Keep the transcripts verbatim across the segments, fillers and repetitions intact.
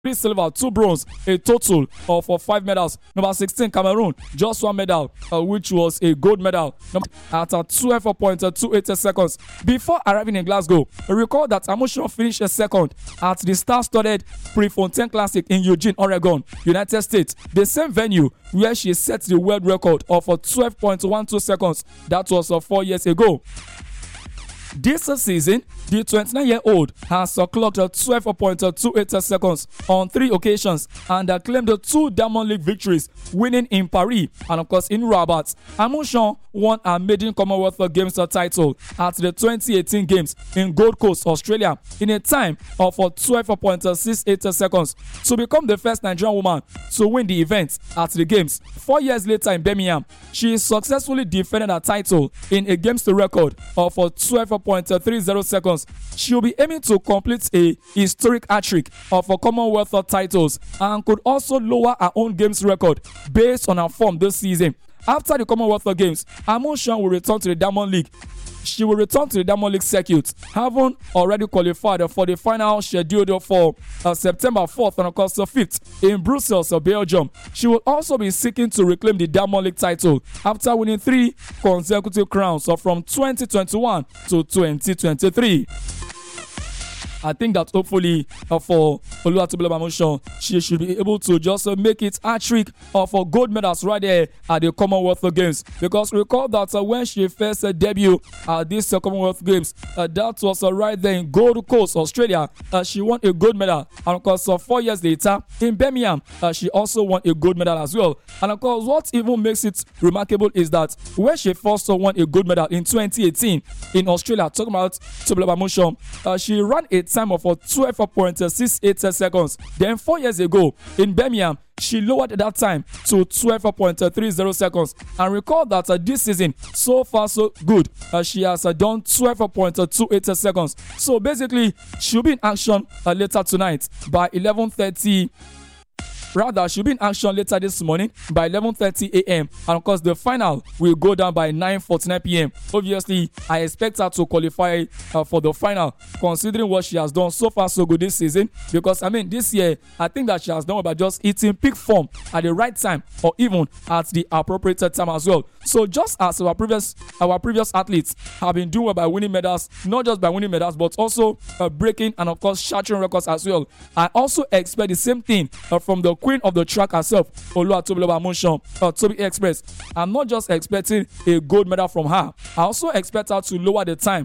three silver, two bronze, a total of uh, five medals. Number sixteen, Cameroon, just one medal, uh, which was a gold medal Number, at uh, twelve point two eight seconds. Before arriving in Glasgow, recall that Amushon finished a second at the star-studded Prefontaine Classic in Eugene, Oregon, United States, the same venue where she set the world record of uh, twelve point one two seconds. That was uh, four years ago. This season, the twenty-nine-year-old has uh, clocked uh, twelve point two eight seconds on three occasions and uh, claimed uh, two Diamond League victories, winning in Paris and of course in Rabat. Amushon won a maiden Commonwealth Games uh, title at the twenty eighteen Games in Gold Coast, Australia, in a time of uh, twelve point six eight seconds to become the first Nigerian woman to win the event at the Games. Four years later in Birmingham, she successfully defended her title in a Games record of uh, twelve point three zero seconds. She will be aiming to complete a historic hat-trick of uh, Commonwealth titles and could also lower her own Games record based on her form this season. After the Commonwealth Games, Amushon will return to the Diamond League. She will return to the Diamond League circuit, having already qualified for the final scheduled for uh, September fourth and of course the fifth in Brussels, Belgium. She will also be seeking to reclaim the Diamond League title after winning three consecutive crowns uh, from twenty twenty-one to twenty twenty-three. I think that hopefully uh, for Oluwatobiloba Amushon, she should be able to just uh, make it a trick of uh, gold medals right there at the Commonwealth Games. Because recall that uh, when she first uh, debuted at this uh, Commonwealth Games, uh, that was uh, right there in Gold Coast, Australia. Uh, she won a gold medal. And of course, uh, four years later in Birmingham, uh, she also won a gold medal as well. And of course, what even makes it remarkable is that when she first uh, won a gold medal in twenty eighteen in Australia, talking about Tobiloba Amushon, uh, she ran a time of twelve point six eight seconds. Then four years ago in Birmingham, she lowered that time to twelve point three zero seconds. And recall that uh, this season, so far so good, uh, she has uh, done twelve point two eight seconds. So basically, she'll be in action uh, later tonight by eleven thirty. Rather, she'll be in action later this morning by eleven thirty a.m. And of course, the final will go down by nine forty-nine p.m. Obviously, I expect her to qualify uh, for the final, considering what she has done so far so good this season. Because, I mean, this year, I think that she has done by just hitting peak form at the right time or even at the appropriate time as well. So, just as our previous our previous athletes have been doing well by winning medals, not just by winning medals, but also uh, breaking and, of course, shattering records as well, I also expect the same thing uh, from the queen of the track herself, Oluwatobiloba Amushon, uh, Toby Express. I'm not just expecting a gold medal from her, I also expect her to lower the time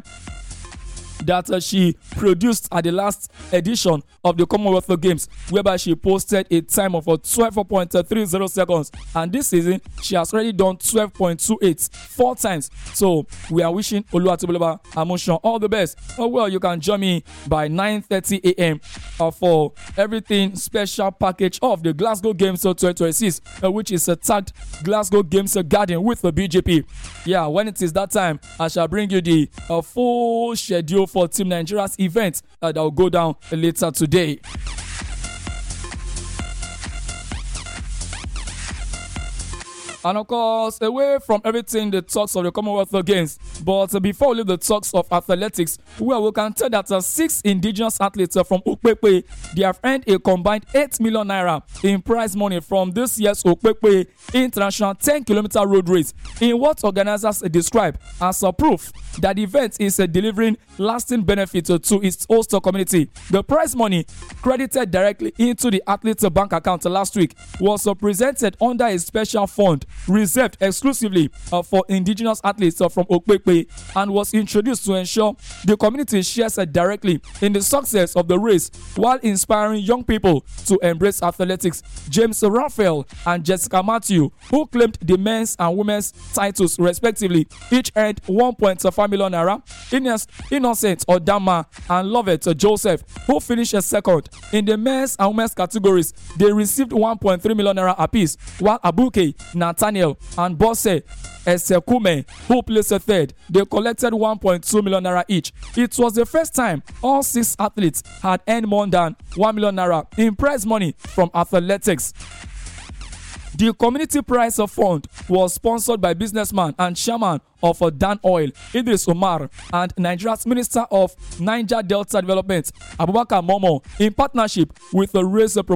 that uh, she produced at the last edition of the Commonwealth Games, whereby she posted a time of uh, twelve point three zero seconds, and this season she has already done twelve point two eight four times. So we are wishing Oluwatobiloba Amushon all the best. Oh well, you can join me by nine thirty a.m. Uh, for everything special package of the Glasgow Games twenty twenty-six, uh, which is uh, tagged Glasgow Games Garden with the B J P. Yeah, when it is that time, I shall bring you the uh, full schedule for Team Nigeria's event uh, that will go down later today. And of course, away from everything, the talks of the Commonwealth Games. But uh, before we leave the talks of athletics, well, we can tell that uh, six indigenous athletes uh, from Okpekpe, they have earned a combined eight million naira in prize money from this year's Okpekpe International ten kilometer road race, in what organizers uh, describe as a proof that the event is uh, delivering lasting benefit uh, to its host community. The prize money, credited directly into the athlete's bank account uh, last week, was uh, presented under a special fund reserved exclusively uh, for indigenous athletes uh, from Okpekpe, and was introduced to ensure the community shares uh, directly in the success of the race while inspiring young people to embrace athletics. James Raphael and Jessica Matthew, who claimed the men's and women's titles respectively, each earned one point five million naira. Innocent Odama and Lovett Joseph, who finished a second in the men's and women's categories, they received one point three million naira apiece, while Abuke, Nathaniel and Bosse Esekume, who placed a third, they collected one point two million naira each. It was the first time all six athletes had earned more than one million naira in prize money from athletics. The community prize fund was sponsored by businessman and chairman of Dan Oil, Idris Umar, and Nigeria's Minister of Niger Delta Development, Abubakar Momo, in partnership with the Race